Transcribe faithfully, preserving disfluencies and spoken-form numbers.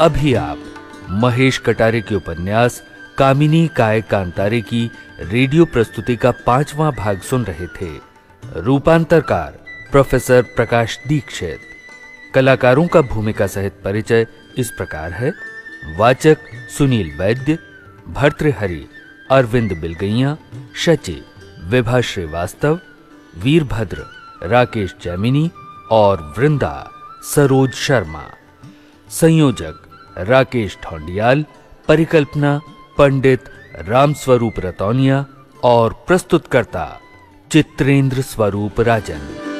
अभी आप महेश कटारे के उपन्यास कामिनी काय कांतारे की रेडियो प्रस्तुति का पांचवा भाग सुन रहे थे। रूपांतरकार प्रोफेसर प्रकाश दीक्षित। कलाकारों का भूमिका सहित परिचय इस प्रकार है। वाचक सुनील वैद्य, भर्तृहरि अरविंद बिलगैया, शची विभा श्रीवास्तव, वीरभद्र राकेश जैमिनी और वृंदा सरोज शर्मा। संयोजक राकेश ठौंडियाल, परिकल्पना पंडित रामस्वरूप रतौनिया और प्रस्तुतकर्ता चित्रेंद्र स्वरूप राजन।